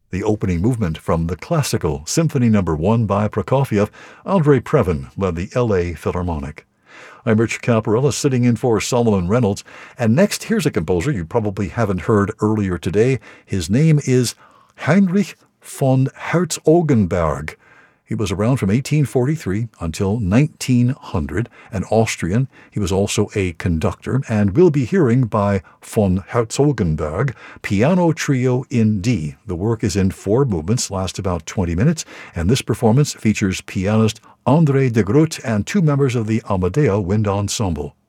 The opening movement from the classical Symphony No. 1 by Prokofiev, Andrei Previn led the L.A. Philharmonic. I'm Rich Caparella, sitting in for Solomon Reynolds, and next here's a composer you probably haven't heard earlier today. His name is Heinrich von Herzogenberg. He was around from 1843 until 1900, an Austrian. He was also a conductor, and we'll be hearing by von Herzogenberg, Piano Trio in D. The work is in 4 movements, last about 20 minutes, and this performance features pianist André de Groot and 2 members of the Amadea Wind Ensemble.